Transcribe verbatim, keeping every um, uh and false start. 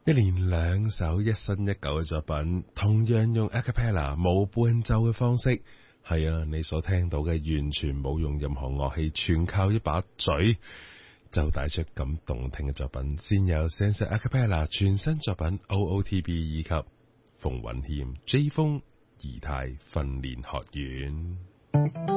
一連兩首一新一舊嘅作品，同樣用 a cappella 無伴奏嘅方式，係啊，你所聽到嘅完全冇用任何樂器，全靠一把嘴就帶出咁動聽嘅作品。先有 Sense a cappella 全新作品 O O T B 以及馮允謙 J 風儀態訓練學院。